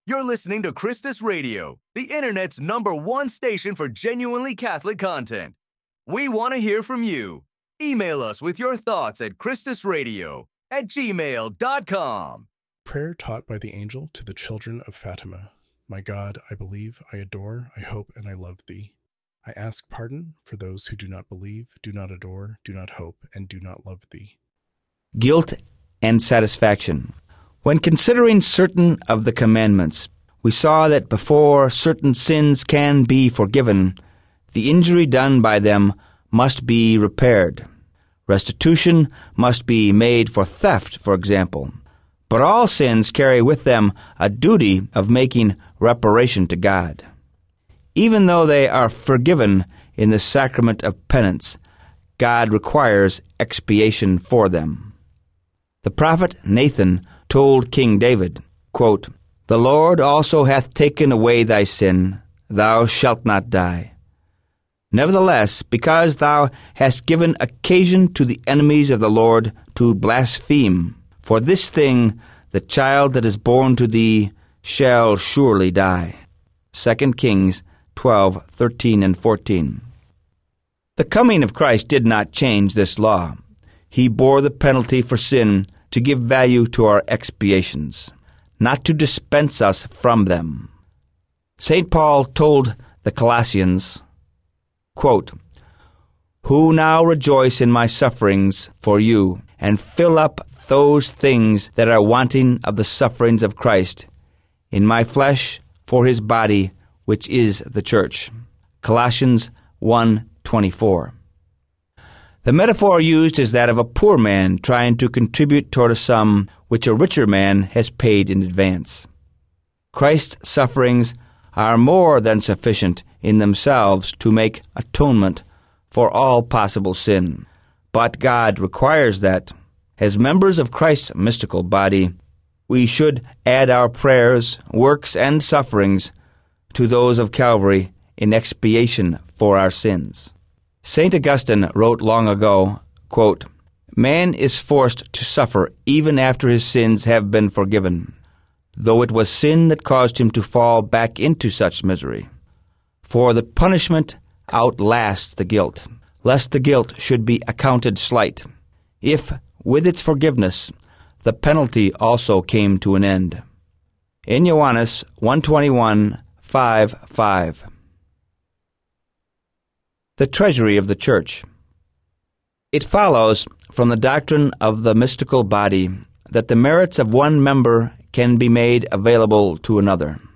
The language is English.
You're listening to Christus Radio, the Internet's #1 station for genuinely Catholic content. We want to hear from you. Email us with your thoughts at christusradio@gmail.com. Prayer taught by the angel to the children of Fatima. My God, I believe, I adore, I hope, and I love thee. I ask pardon for those who do not believe, do not adore, do not hope, and do not love thee. Guilt and satisfaction. When considering certain of the commandments, we saw that before certain sins can be forgiven, the injury done by them must be repaired. Restitution must be made for theft, for example. But all sins carry with them a duty of making reparation to God. Even though they are forgiven in the sacrament of penance, God requires expiation for them. The prophet Nathan told King David, quote, "The Lord also hath taken away thy sin, thou shalt not die. Nevertheless, because thou hast given occasion to the enemies of the Lord to blaspheme, for this thing the child that is born to thee shall surely die." 2 Kings 12:13 and 14. The coming of Christ did not change this law. He bore the penalty for sin to give value to our expiations, not to dispense us from them. St. Paul told the Colossians, quote, "Who now rejoice in my sufferings for you, and fill up those things that are wanting of the sufferings of Christ, in my flesh for his body, which is the church." Colossians 1:24. The metaphor used is that of a poor man trying to contribute toward a sum which a richer man has paid in advance. Christ's sufferings are more than sufficient in themselves to make atonement for all possible sin. But God requires that, as members of Christ's mystical body, we should add our prayers, works, and sufferings to those of Calvary in expiation for our sins. St. Augustine wrote long ago, quote, "Man is forced to suffer even after his sins have been forgiven, though it was sin that caused him to fall back into such misery. For the punishment outlasts the guilt, lest the guilt should be accounted slight, if, with its forgiveness, the penalty also came to an end." In Johannes 1:21, 5:5. The treasury of the Church. It follows from the doctrine of the mystical body that the merits of one member can be made available to another.